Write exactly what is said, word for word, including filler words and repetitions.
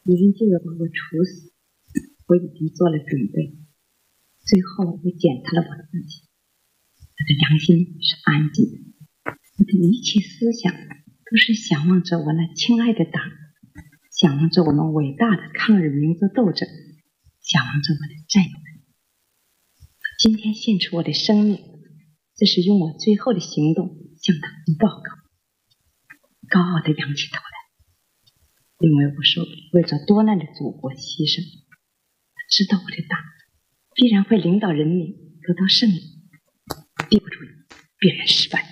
敌人就要把我处死，我已经做了准备。最后我检查了我自己，我的良心是安静的，我的一切思想都是想望着我那亲爱的党，想望着我们伟大的抗日民族斗争，想望着我的战友们。今天献出我的生命，这是用我最后的行动向他们报告。高傲地仰起头来，因为我是为着多难的祖国牺牲。他知道我的党必然会领导人民得到胜利，逼不住必然失败。